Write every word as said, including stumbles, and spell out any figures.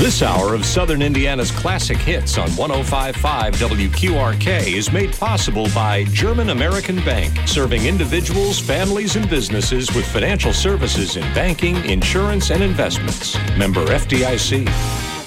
This hour of Southern Indiana's classic hits on one oh five point five W Q R K is made possible by German American Bank, serving individuals, families, and businesses with financial services in banking, insurance, and investments. Member F D I C.